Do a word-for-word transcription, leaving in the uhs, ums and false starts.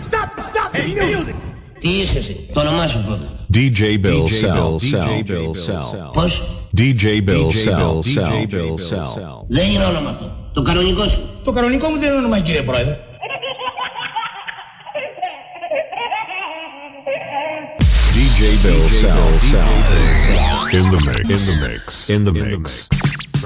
Stop, stop the music. Τι είσαι εσύ, το όνομά σου πρώτα. ντι τζέι Bill Cell. Πώς? ντι τζέι Bill Cell. Δεν είναι όνομα αυτό. Το κανονικό σου. Το κανονικό μου δεν είναι όνομα, κύριε Πρόεδρε. ντι τζέι Bill Cell. In the mix. In the mix. In the mix.